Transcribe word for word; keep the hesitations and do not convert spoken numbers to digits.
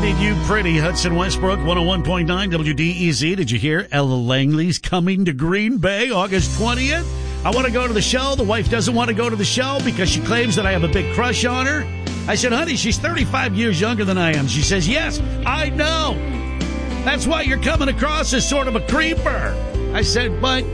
Ain't You Pretty? Hudson Westbrook, one oh one point nine W D E Z. Did you hear Ella Langley's coming to Green Bay August twentieth? I want to go to the show. The wife doesn't want to go to the show because she claims that I have a big crush on her. I said, honey, she's thirty-five years younger than I am. She says, yes, I know. That's why you're coming across as sort of a creeper. I said, but